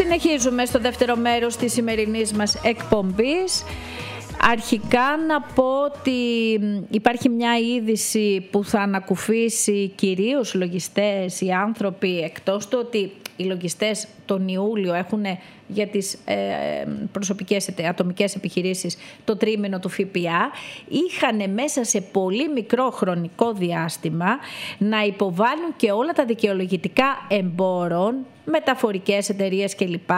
Συνεχίζουμε στο δεύτερο μέρος της σημερινής μας εκπομπής. Αρχικά να πω ότι υπάρχει μια είδηση που θα ανακουφίσει κυρίως λογιστές, οι άνθρωποι, εκτός του ότι οι λογιστές τον Ιούλιο έχουν για τις προσωπικές ατομικές επιχειρήσεις το τρίμηνο του ΦΠΑ, είχαν μέσα σε πολύ μικρό χρονικό διάστημα να υποβάλουν και όλα τα δικαιολογητικά εμπόρων, μεταφορικές εταιρείες κλπ.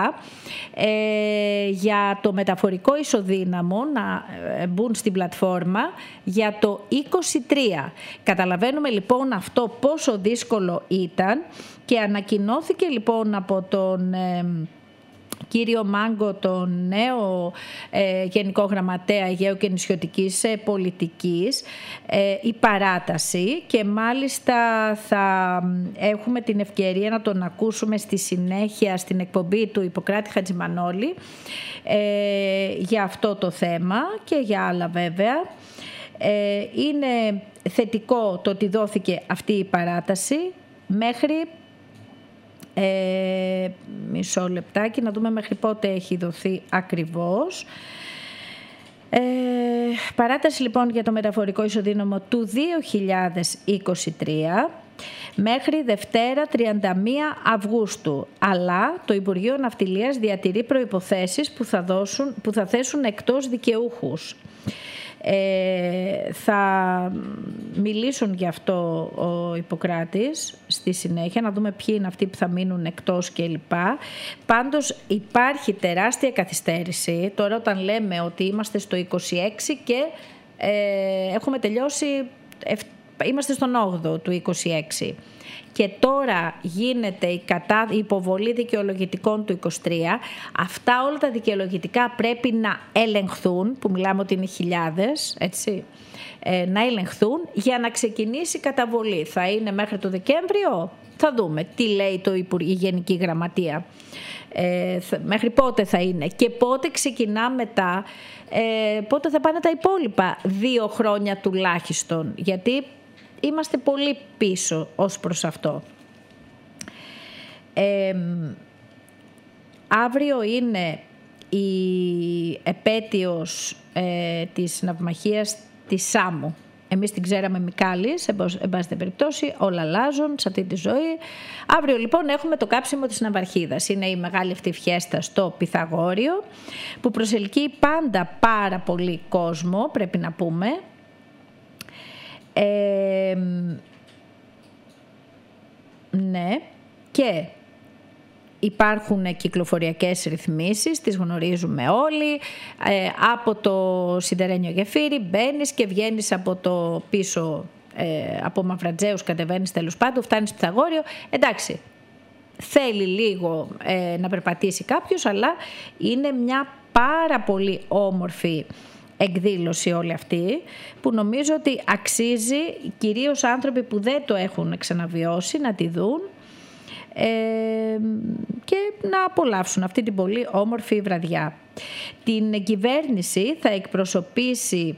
Για το μεταφορικό ισοδύναμο να μπουν στην πλατφόρμα για το 23. Καταλαβαίνουμε λοιπόν αυτό πόσο δύσκολο ήταν και ανακοινώθηκε λοιπόν από τον κύριο Μάγκο, τον νέο Γενικό Γραμματέα Αιγαίου και Νησιωτικής Πολιτικής, η παράταση, και μάλιστα θα έχουμε την ευκαιρία να τον ακούσουμε στη συνέχεια στην εκπομπή του Ιπποκράτη Χατζημανόλη για αυτό το θέμα και για άλλα βέβαια. Είναι θετικό το ότι δόθηκε αυτή η παράταση μέχρι μισό λεπτάκι να δούμε μέχρι πότε έχει δοθεί ακριβώς. Παράταση λοιπόν για το μεταφορικό ισοδύναμο του 2023 μέχρι Δευτέρα 31 Αυγούστου, αλλά το Υπουργείο Ναυτιλίας διατηρεί προϋποθέσεις που θα θέσουν εκτός δικαιούχους. Θα μιλήσουν γι' αυτό ο Ιπποκράτης στη συνέχεια, να δούμε ποιοι είναι αυτοί που θα μείνουν εκτός κλπ. Πάντως υπάρχει τεράστια καθυστέρηση τώρα όταν λέμε ότι είμαστε στο 26 και έχουμε τελειώσει, είμαστε στον 8ο του 26 και τώρα γίνεται η υποβολή δικαιολογητικών του 23. Αυτά όλα τα δικαιολογητικά πρέπει να ελεγχθούν, που μιλάμε ότι είναι χιλιάδες, έτσι, να ελεγχθούν για να ξεκινήσει η καταβολή. Θα είναι μέχρι το Δεκέμβριο, θα δούμε τι λέει η Γενική Γραμματεία, μέχρι πότε θα είναι και πότε ξεκινά μετά, πότε θα πάνε τα υπόλοιπα 2 χρόνια τουλάχιστον, γιατί είμαστε πολύ πίσω ως προς αυτό. Αύριο είναι η επέτειος της ναυμαχίας της Σάμου. Εμείς την ξέραμε Μικάλης, εν πάση περιπτώσει, όλα αλλάζουν σε αυτή τη ζωή. Αύριο λοιπόν έχουμε το κάψιμο της Ναυαρχίδας. Είναι η μεγάλη αυτή φιέστα στο Πυθαγόριο, που προσελκύει πάντα πάρα πολύ κόσμο, πρέπει να πούμε. Ναι, και υπάρχουν κυκλοφοριακές ρυθμίσεις, τις γνωρίζουμε όλοι. Από το Σιδερένιο Γεφύρι μπαίνεις και βγαίνεις από το πίσω, από Μαυρατζέους κατεβαίνεις, τέλος πάντων, φτάνεις Πυθαγόριο. Εντάξει, θέλει λίγο να περπατήσει κάποιος, αλλά είναι μια πάρα πολύ όμορφη εκδήλωση όλη αυτή, που νομίζω ότι αξίζει κυρίως άνθρωποι που δεν το έχουν ξαναβιώσει να τη δουν και να απολαύσουν αυτή την πολύ όμορφη βραδιά. Την κυβέρνηση θα εκπροσωπήσει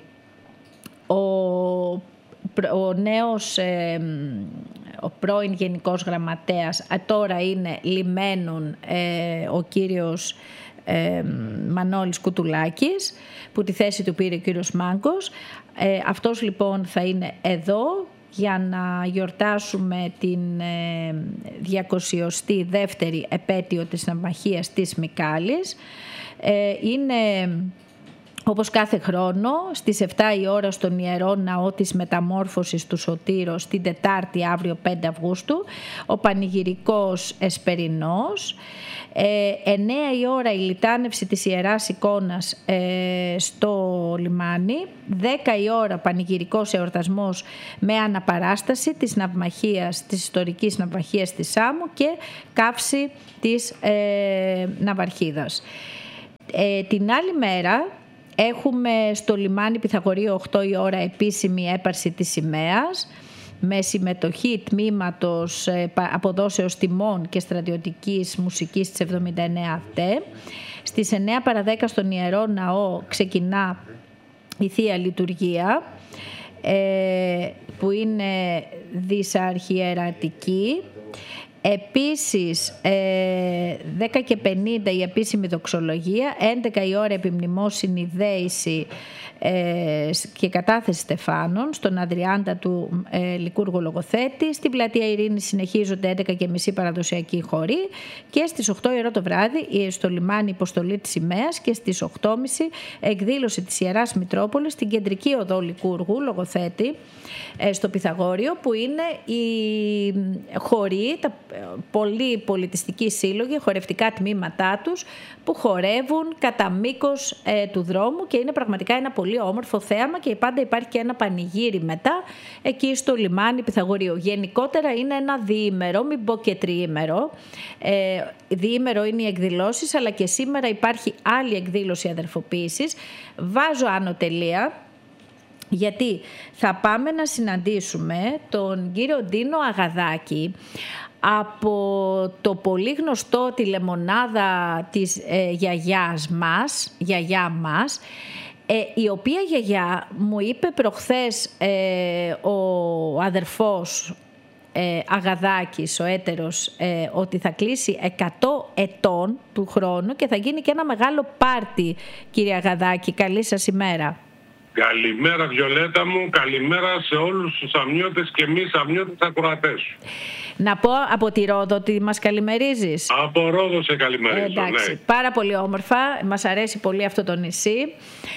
ο νέος ο πρώην Γενικός Γραμματέας, τώρα είναι λιμένων, ο κύριος Μανώλης Κουτουλάκης, που τη θέση του πήρε ο κύριος Μάγκος. Αυτός λοιπόν θα είναι εδώ για να γιορτάσουμε την 202η επέτειο της ναυμαχίας της Μικάλης. Είναι όπως κάθε χρόνο στις 7 η ώρα στον Ιερό Ναό της Μεταμόρφωσης του Σωτήρος, την Τετάρτη αύριο 5 Αυγούστου, ο πανηγυρικός Εσπερινός. 9 η ώρα η λιτάνευση της Ιεράς Εικόνας στο λιμάνι. 10 η ώρα πανηγυρικός εορτασμός με αναπαράσταση της ναυμαχίας, της ιστορικής ναυμαχίας της Σάμου και καύση της Ναυαρχίδας. Την άλλη μέρα έχουμε στο λιμάνι Πυθαγορείου 8 η ώρα επίσημη έπαρση της σημαίας, με συμμετοχή τμήματος αποδόσεως τιμών και στρατιωτικής μουσικής της 79 ΑΤΕ. Στις 9 παρα 10 στον Ιερό Ναό ξεκινά η Θεία Λειτουργία, που είναι δυσαρχιερατική. Επίσης 10:50 η επίσημη δοξολογία, 11 η ώρα επιμνημόσυνη δέηση και κατάθεση στεφάνων στον Αδριάντα του Λικούργο Λογοθέτη. Στην Πλατεία Ειρήνης συνεχίζονται 11:30 παραδοσιακοί χοροί και στις 8 η ώρα το βράδυ στο λιμάνι υποστολή της σημαίας και στις 8:30 εκδήλωση της Ιεράς Μητρόπολης στην κεντρική οδό Λικούργου Λογοθέτη στο Πυθαγόριο, που είναι οι χοροί, τα πολλοί πολιτιστικοί σύλλογοι, χορευτικά τμήματά τους που χορεύουν κατά μήκος του δρόμου, και είναι πραγματικά ένα πολύ όμορφο θέαμα και πάντα υπάρχει και ένα πανηγύρι μετά εκεί στο λιμάνι Πυθαγορίου. Γενικότερα είναι ένα διήμερο, μην πω και τριήμερο. Διήμερο είναι οι εκδηλώσεις, αλλά και σήμερα υπάρχει άλλη εκδήλωση αδερφοποίησης. Βάζω άνω τελεία, γιατί θα πάμε να συναντήσουμε τον κύριο Ντίνο Αγαδάκη από το πολύ γνωστό τη λεμονάδα της γιαγιά μας, η οποία γιαγιά μου είπε προχθές ο αδερφός Αγαδάκης, ο έτερος, ότι θα κλείσει 100 ετών του χρόνου και θα γίνει και ένα μεγάλο πάρτι. Κύριε Αγαδάκη, καλή σας ημέρα. Καλημέρα Βιολέτα μου, καλημέρα σε όλους τους αμνιώτες και μη αμνιώτες ακροατές σου. Να πω από τη Ρόδο ότι μας καλημερίζεις. Από Ρόδο σε καλημερίζω, εντάξει, ναι. Πάρα πολύ όμορφα, μας αρέσει πολύ αυτό το νησί.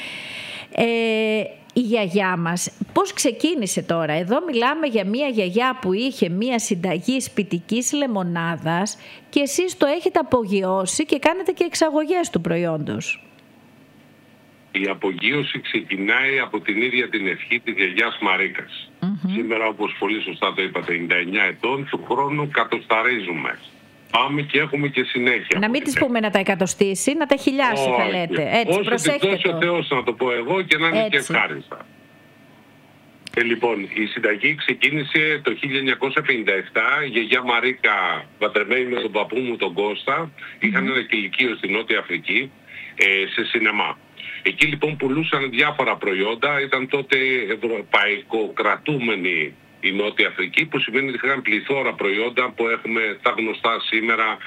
Η γιαγιά μας πώς ξεκίνησε τώρα? Εδώ μιλάμε για μια γιαγιά που είχε μια συνταγή σπιτικής λεμονάδας και εσείς το έχετε απογειώσει και κάνετε και εξαγωγές του προϊόντος. Η απογείωση ξεκινάει από την ίδια την ευχή της γιαγιάς Μαρίκας. Σήμερα, όπως πολύ σωστά το είπατε, 59 ετών, του χρόνου κατοσταρίζουμε. Πάμε και έχουμε και συνέχεια. Να μην τις πούμε να τα εκατοστήσει, να τα χιλιάσει θα λέτε. Έτσι, προσέχτε όσο ο Θεός, να το πω εγώ, και να είναι έτσι. Και ευχάριστα. Λοιπόν, η συνταγή ξεκίνησε το 1957. Η γιαγιά Μαρίκα, παντρεμένη με τον παππού μου τον Κώστα, είχαν ένα κηλικείο στη Νότια Αφρική, σε σινεμά. Εκεί λοιπόν πουλούσαν διάφορα προϊόντα, ήταν τότε ευρωπαϊκοκρατούμενη η Νότια Αφρική, που σημαίνει ότι είχαν πληθώρα προϊόντα που έχουμε τα γνωστά σήμερα.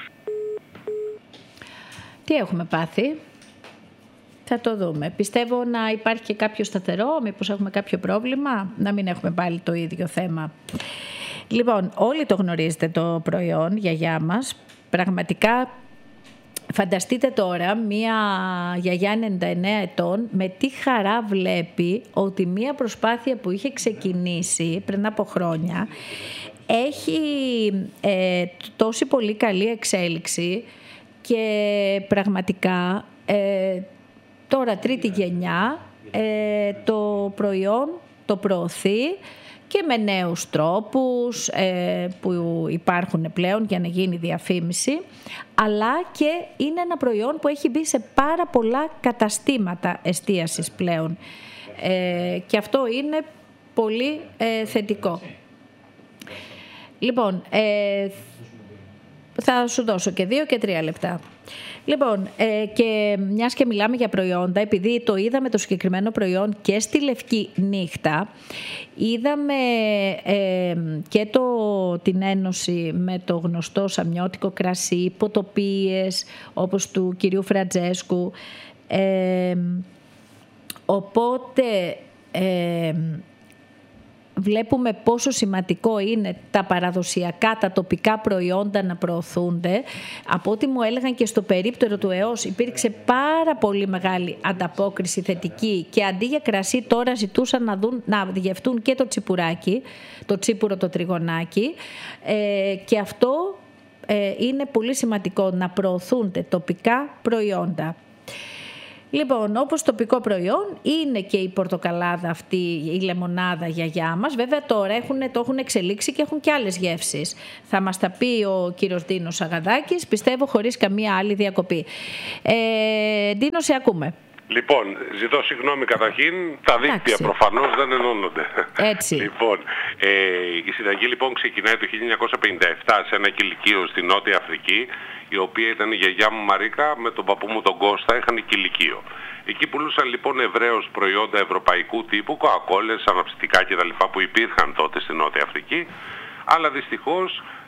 Τι έχουμε πάθει? Θα το δούμε. Πιστεύω να υπάρχει και κάποιο σταθερό, μήπως έχουμε κάποιο πρόβλημα, να μην έχουμε πάλι το ίδιο θέμα. Λοιπόν, όλοι το γνωρίζετε το προϊόν, γιαγιά μας, πραγματικά. Φανταστείτε τώρα μία γιαγιά 99 ετών με τι χαρά βλέπει ότι μία προσπάθεια που είχε ξεκινήσει πριν από χρόνια έχει τόση πολύ καλή εξέλιξη και πραγματικά τώρα τρίτη γενιά το προϊόν το προωθεί και με νέους τρόπους που υπάρχουν πλέον για να γίνει διαφήμιση, αλλά και είναι ένα προϊόν που έχει μπει σε πάρα πολλά καταστήματα εστίασης πλέον και αυτό είναι πολύ θετικό. Λοιπόν, θα σου δώσω και 2 και 3 λεπτά. Λοιπόν, και μιας και μιλάμε για προϊόντα, επειδή το είδαμε το συγκεκριμένο προϊόν και στη Λευκή Νύχτα, είδαμε και την ένωση με το γνωστό σαμιώτικο κρασί, ποτοπίες όπως του κυρίου Φραντζέσκου, οπότε βλέπουμε πόσο σημαντικό είναι τα παραδοσιακά, τα τοπικά προϊόντα να προωθούνται. Από ό,τι μου έλεγαν και στο περίπτερο του ΕΟΣ υπήρξε πάρα πολύ μεγάλη ανταπόκριση θετική και αντί για κρασί τώρα ζητούσαν να γευτούν και το τσιπουράκι, το τσίπουρο το τριγωνάκι, και αυτό είναι πολύ σημαντικό, να προωθούνται τοπικά προϊόντα. Λοιπόν, όπως τοπικό προϊόν είναι και η πορτοκαλάδα αυτή, η λεμονάδα γιαγιά μας. Βέβαια τώρα το έχουν εξελίξει και έχουν και άλλες γεύσεις. Θα μας τα πει ο κύριος Ντίνος Αγαδάκης, πιστεύω χωρίς καμία άλλη διακοπή. Ντίνο, σε ακούμε. Λοιπόν, ζητώ συγγνώμη καταρχήν, τα δίκτυα προφανώς δεν ενώνονται. Έτσι. Λοιπόν, η συνταγή λοιπόν ξεκινάει το 1957 σε ένα κηλικείο στη Νότια Αφρική, η οποία ήταν η γιαγιά μου Μαρίκα με τον παππού μου τον Κώστα, είχαν κηλικείο. Εκεί πουλούσαν λοιπόν ευρέως προϊόντα ευρωπαϊκού τύπου, κοκακόλες, αναψυκτικά κτλ. Που υπήρχαν τότε στη Νότια Αφρική, αλλά δυστυχώς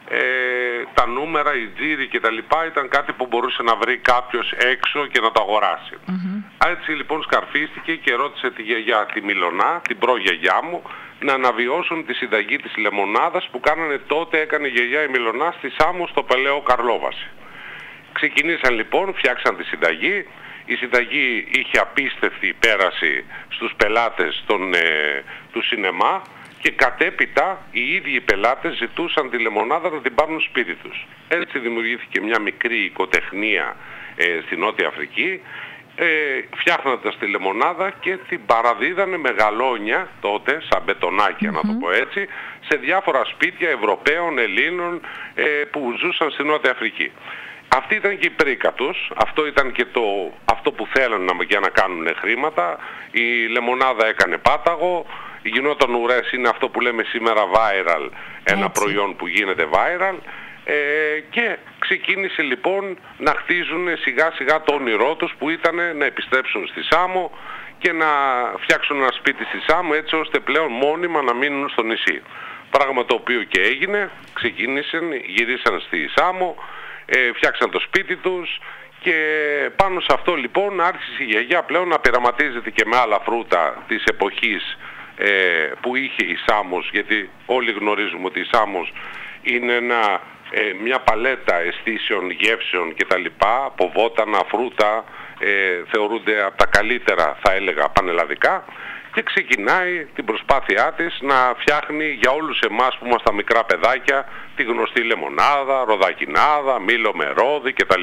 τα νούμερα, η τζίρι και τα λοιπά ήταν κάτι που μπορούσε να βρει κάποιος έξω και να το αγοράσει. Έτσι λοιπόν σκαρφίστηκε και ρώτησε τη γιαγιά τη Μιλωνά, την προγιαγιά μου, να αναβιώσουν τη συνταγή της λεμονάδας που έκανε η γιαγιά η Μιλωνά στη Σάμο στο Πελαίο Καρλόβαση. Ξεκινήσαν λοιπόν, φτιάξαν τη συνταγή. Η συνταγή είχε απίστευτη πέραση στους πελάτες του σινεμά και κατέπειτα οι ίδιοι οι πελάτες ζητούσαν τη λεμονάδα να την πάρουν σπίτι τους. Έτσι δημιουργήθηκε μια μικρή οικοτεχνία στη Νότια Αφρική, φτιάχνοντας τη λεμονάδα και την παραδίδανε με γαλόνια τότε, σαν μπετονάκια να το πω έτσι, σε διάφορα σπίτια Ευρωπαίων, Ελλήνων που ζούσαν στη Νότια Αφρική. Αυτή ήταν και η πρίκα τους, αυτό ήταν και αυτό που θέλανε για να κάνουν χρήματα. Η λεμονάδα έκανε πάταγο, γινόταν ουρές, είναι αυτό που λέμε σήμερα viral, ένα προϊόν που γίνεται viral, και ξεκίνησε λοιπόν να χτίζουν σιγά σιγά το όνειρό τους που ήταν να επιστρέψουν στη Σάμο και να φτιάξουν ένα σπίτι στη Σάμο έτσι ώστε πλέον μόνιμα να μείνουν στο νησί. Πράγμα το οποίο και έγινε, ξεκίνησαν, γυρίσαν στη Σάμο, φτιάξαν το σπίτι τους και πάνω σε αυτό λοιπόν άρχισε η γιαγιά πλέον να πειραματίζεται και με άλλα φρούτα της εποχής που είχε η Σάμος, γιατί όλοι γνωρίζουμε ότι η Σάμος είναι μια παλέτα αισθήσεων, γεύσεων κτλ. Από βότανα, φρούτα, θεωρούνται από τα καλύτερα θα έλεγα πανελλαδικά, και ξεκινάει την προσπάθειά της να φτιάχνει για όλους εμάς που είμαστε μικρά παιδάκια τη γνωστή λεμονάδα, ροδακινάδα, μήλο με ρόδι κτλ.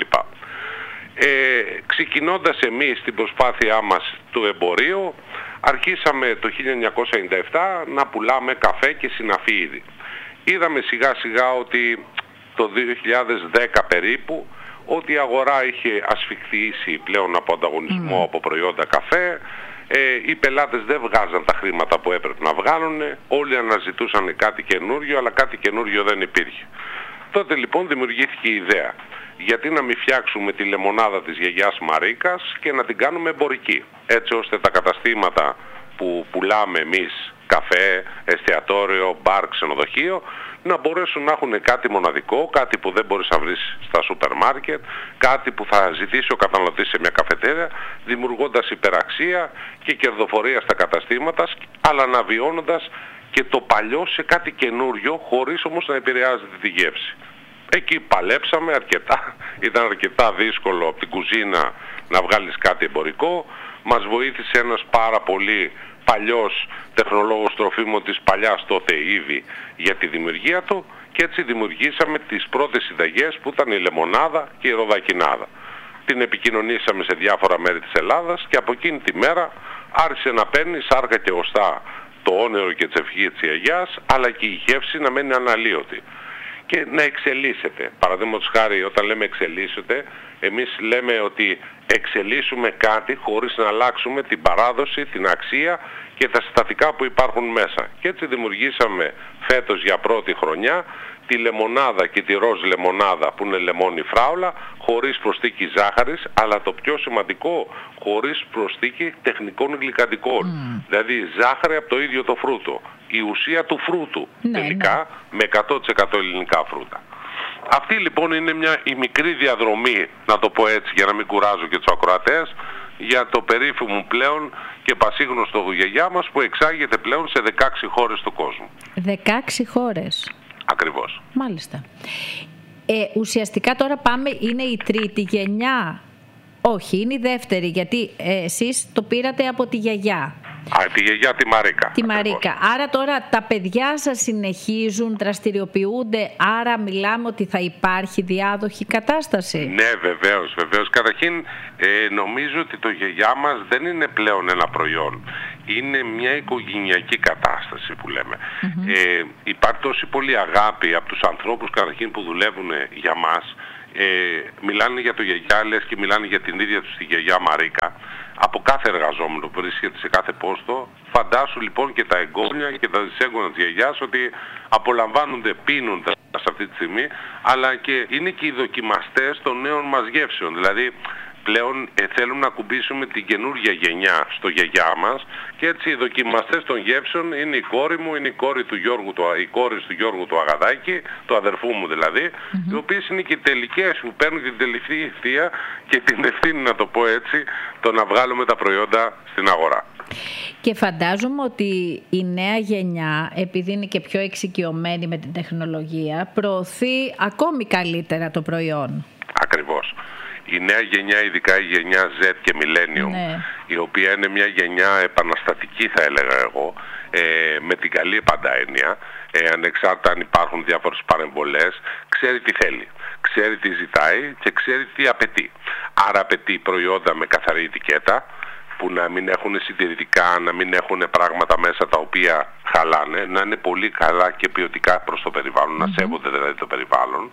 Ξεκινώντας εμείς την προσπάθειά μας του εμπορίου, αρχίσαμε το 1997 να πουλάμε καφέ και συναφή είδη. Είδαμε σιγά σιγά ότι το 2010 περίπου ότι η αγορά είχε ασφιχθήσει πλέον από ανταγωνισμό από προϊόντα καφέ. Οι πελάτες δεν βγάζαν τα χρήματα που έπρεπε να βγάλουν, όλοι αναζητούσαν κάτι καινούριο, αλλά κάτι καινούριο δεν υπήρχε. Τότε λοιπόν δημιουργήθηκε η ιδέα, γιατί να μην φτιάξουμε τη λεμονάδα της γιαγιάς Μαρίκας και να την κάνουμε εμπορική, έτσι ώστε τα καταστήματα που πουλάμε εμείς, καφέ, εστιατόριο, μπαρ, ξενοδοχείο, να μπορέσουν να έχουν κάτι μοναδικό, κάτι που δεν μπορείς να βρεις στα σούπερ μάρκετ, κάτι που θα ζητήσει ο καταναλωτής σε μια καφετέρια, δημιουργώντας υπεραξία και κερδοφορία στα καταστήματα, αλλά αναβιώνοντας και το παλιό σε κάτι καινούριο, χωρίς όμως να επηρεάζεται τη γεύση. Εκεί παλέψαμε αρκετά, ήταν αρκετά δύσκολο από την κουζίνα να βγάλεις κάτι εμπορικό. Μας βοήθησε ένας πάρα πολύ παλιός τεχνολόγος τροφίμων της παλιάς τότε Ήβη για τη δημιουργία του, και έτσι δημιουργήσαμε τις πρώτες συνταγές που ήταν η λεμονάδα και η ροδακινάδα. Την επικοινωνήσαμε σε διάφορα μέρη της Ελλάδας και από εκείνη τη μέρα άρχισε να παίρνει σάρκα και οστά το όνειρο και τσεφγή της γιαγιάς, αλλά και η γεύση να μένει αναλύωτη και να εξελίσσεται. Παραδείγματος χάρη, όταν λέμε εξελίσσεται, εμείς λέμε ότι εξελίσσουμε κάτι χωρίς να αλλάξουμε την παράδοση, την αξία και τα συστατικά που υπάρχουν μέσα. Και έτσι δημιουργήσαμε φέτος για πρώτη χρονιά τη λεμονάδα και τη ροζ λεμονάδα που είναι λεμόνι φράουλα, χωρίς προσθήκη ζάχαρης, αλλά το πιο σημαντικό, χωρίς προσθήκη τεχνικών γλυκαντικών. Δηλαδή ζάχαρη από το ίδιο το φρούτο. Η ουσία του φρούτου τελικά με 100% ελληνικά φρούτα. Αυτή λοιπόν είναι η μικρή διαδρομή, να το πω έτσι για να μην κουράζω και τους ακροατές, για το περίφημο πλέον και πασίγνωστο γιαγιά μας που εξάγεται πλέον σε 16 χώρες του κόσμου. 16 χώρες. Ακριβώς. Μάλιστα. Ουσιαστικά τώρα πάμε, είναι η τρίτη γενιά. Όχι, είναι η δεύτερη, γιατί εσείς το πήρατε από τη γιαγιά. Τη γιαγιά τη Μαρίκα. Τη Μαρίκα. Άρα τώρα τα παιδιά σας συνεχίζουν, δραστηριοποιούνται, άρα μιλάμε ότι θα υπάρχει διάδοχη κατάσταση. Ναι, βεβαίως, βεβαίως. Καταρχήν νομίζω ότι το γιαγιά μας δεν είναι πλέον ένα προϊόν. Είναι μια οικογενειακή κατάσταση που λέμε. Υπάρχει τόση πολύ αγάπη από τους ανθρώπους καταρχήν που δουλεύουν για μας. Μιλάνε για το γιαγιά, λες και μιλάνε για την ίδια τους τη γιαγιά Μαρίκα. Από κάθε εργαζόμενο που βρίσκεται σε κάθε πόστο, φαντάσου λοιπόν και τα εγγόνια και τα δυσέγγωνα της γιαγιάς ότι απολαμβάνονται, πίνονται σε αυτή τη στιγμή, αλλά και είναι και οι δοκιμαστές των νέων μας γεύσεων. Δηλαδή πλέον θέλουν να ακουμπήσουμε την καινούργια γενιά στο γιαγιά μας, και έτσι οι δοκιμαστές των γεύσεων είναι η κόρη μου, είναι η κόρη του Γιώργου, η κόρη του Γιώργου του Αγαδάκη, του αδερφού μου δηλαδή, οι οποίες είναι και οι τελικές που παίρνουν την τελευταία ευθεία και την ευθύνη, να το πω έτσι, το να βγάλουμε τα προϊόντα στην αγορά. Και φαντάζομαι ότι η νέα γενιά, επειδή είναι και πιο εξοικειωμένη με την τεχνολογία, προωθεί ακόμη καλύτερα το προϊόν. Ακριβώς. Η νέα γενιά, ειδικά η γενιά Z και Millennium, η οποία είναι μια γενιά επαναστατική, θα έλεγα εγώ, με την καλή πάντα έννοια, ανεξάρτητα αν υπάρχουν διάφορες παρεμβολές, ξέρει τι θέλει, ξέρει τι ζητάει και ξέρει τι απαιτεί. Άρα απαιτεί προϊόντα με καθαρή ετικέτα, που να μην έχουν συντηρητικά, να μην έχουν πράγματα μέσα τα οποία χαλάνε, να είναι πολύ καλά και ποιοτικά προς το περιβάλλον, να σέβονται δηλαδή το περιβάλλον,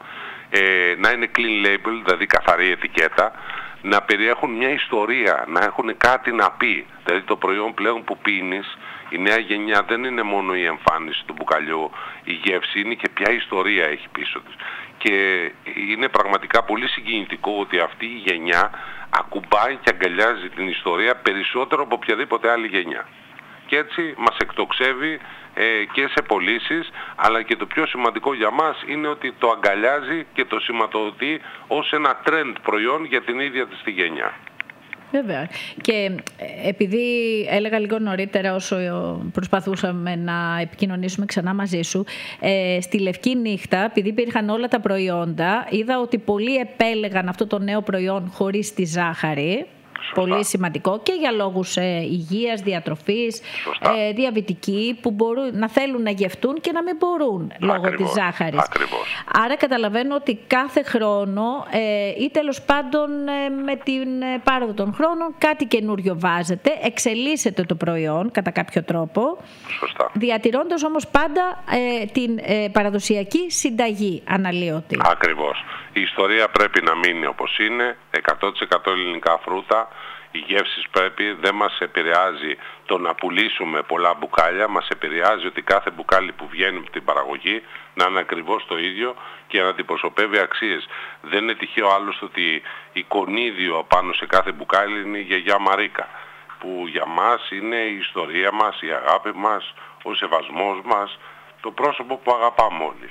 να είναι clean label, δηλαδή καθαρή ετικέτα, να περιέχουν μια ιστορία, να έχουν κάτι να πει. Δηλαδή το προϊόν πλέον που πίνεις, η νέα γενιά δεν είναι μόνο η εμφάνιση του μπουκαλιού, η γεύση, είναι και ποια ιστορία έχει πίσω της. Και είναι πραγματικά πολύ συγκινητικό ότι αυτή η γενιά ακουμπάει και αγκαλιάζει την ιστορία περισσότερο από οποιαδήποτε άλλη γενιά. Και έτσι μας εκτοξεύει και σε πωλήσεις, αλλά και το πιο σημαντικό για μας είναι ότι το αγκαλιάζει και το σηματοδοτεί ως ένα trend προϊόν για την ίδια της τη γενιά. Βέβαια. Και επειδή έλεγα λίγο νωρίτερα, όσο προσπαθούσαμε να επικοινωνήσουμε ξανά μαζί σου, στη Λευκή Νύχτα, επειδή υπήρχαν όλα τα προϊόντα, είδα ότι πολλοί επέλεγαν αυτό το νέο προϊόν χωρίς τη ζάχαρη. Πολύ σημαντικό και για λόγους υγείας, διατροφής, διαβητικοί, που μπορούν να θέλουν να γευτούν και να μην μπορούν λόγω της ζάχαρης. Ακριβώς. Άρα καταλαβαίνω ότι κάθε χρόνο ή τέλος πάντων με την πάροδο των χρόνων κάτι καινούριο βάζετε, εξελίσσεται το προϊόν κατά κάποιο τρόπο, σωστά, διατηρώντας όμως πάντα την παραδοσιακή συνταγή αναλύωτη. Ακριβώς. Η ιστορία πρέπει να μείνει όπως είναι, 100% ελληνικά φρούτα. Οι γεύσεις πρέπει, δεν μας επηρεάζει το να πουλήσουμε πολλά μπουκάλια, μας επηρεάζει ότι κάθε μπουκάλι που βγαίνει από την παραγωγή να είναι ακριβώς το ίδιο και να αντιπροσωπεύει αξίες. Δεν είναι τυχαίο άλλωστε ότι εικονίδιο πάνω σε κάθε μπουκάλι είναι η γιαγιά Μαρίκα, που για μας είναι η ιστορία μας, η αγάπη μας, ο σεβασμός μας, το πρόσωπο που αγαπάμε όλοι.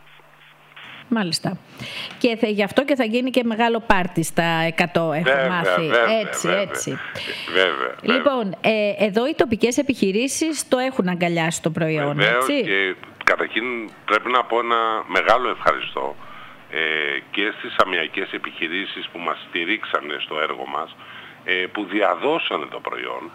Μάλιστα. Και γι' αυτό και θα γίνει και μεγάλο πάρτι στα 100, έχω μάθει. Έτσι. Βέβαια. Λοιπόν, εδώ οι τοπικές επιχειρήσεις το έχουν αγκαλιάσει το προϊόν, βεβαίως, έτσι. Και καταρχήν πρέπει να πω ένα μεγάλο ευχαριστώ και στις αμυακές επιχειρήσεις που μας στηρίξανε στο έργο μας, που διαδώσανε το προϊόν,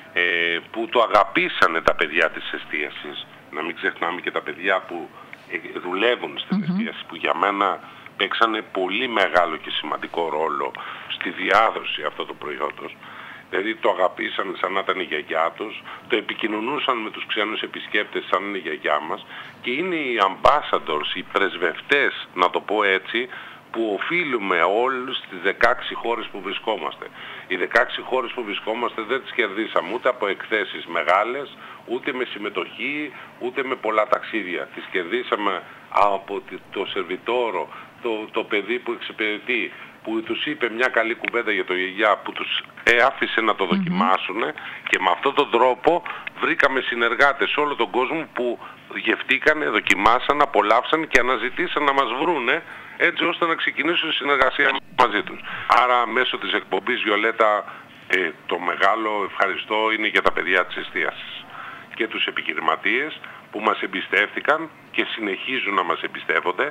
που το αγαπήσανε τα παιδιά της εστίασης. Να μην ξεχνάμε και τα παιδιά που δουλεύουν στην εστίαση, που για μένα παίξανε πολύ μεγάλο και σημαντικό ρόλο στη διάδοση αυτού του προϊόντος. Δηλαδή το αγαπήσαν σαν να ήταν η γιαγιά τους, το επικοινωνούσαν με τους ξένους επισκέπτες σαν είναι η γιαγιά μας, και είναι οι ambassadors, οι πρεσβευτές, να το πω έτσι, που οφείλουμε όλους στις 16 χώρες που βρισκόμαστε. Οι 16 χώρες που βρισκόμαστε δεν τις κερδίσαμε ούτε από εκθέσεις μεγάλες, ούτε με συμμετοχή, ούτε με πολλά ταξίδια. Τις κερδίσαμε από το σερβιτόρο, το παιδί που εξυπηρετεί, που τους είπε μια καλή κουβέντα για το γιαγιά, που τους άφησε να το δοκιμάσουν, και με αυτόν τον τρόπο βρήκαμε συνεργάτες σε όλο τον κόσμο που γευτήκανε, δοκιμάσαν, απολαύσαν και αναζητήσαν να μας βρούνε, έτσι ώστε να ξεκινήσουν συνεργασία μαζί τους. Άρα μέσω της εκπομπής, Βιολέτα, το μεγάλο ευχαριστώ είναι για τα παιδιά της εστίασης και τους επιχειρηματίες που μας εμπιστεύτηκαν και συνεχίζουν να μας εμπιστεύονται.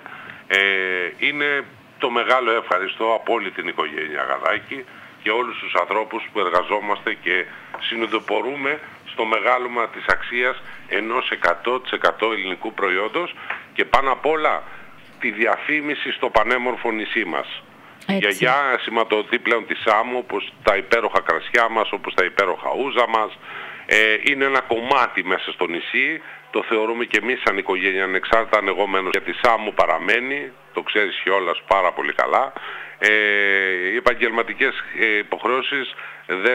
Είναι το μεγάλο ευχαριστώ από όλη την οικογένεια Αγαδάκη και όλους τους ανθρώπους που εργαζόμαστε και συνειδητοποιούμε στο μεγάλωμα της αξίας ενός 100% ελληνικού προϊόντος, και πάνω απ' όλα τη διαφήμιση στο πανέμορφο νησί μας. Η γιαγιά σηματοδοτεί πλέον τη Σάμου, όπως τα υπέροχα κρασιά μας, όπως τα υπέροχα ούζα μας. Είναι ένα κομμάτι μέσα στο νησί, το θεωρούμε και εμείς σαν οικογένεια, ανεξάρτητα αν εγώ μένω, γιατί η Σάμου παραμένει, το ξέρεις κιόλας πάρα πολύ καλά. Οι επαγγελματικές υποχρεώσεις δεν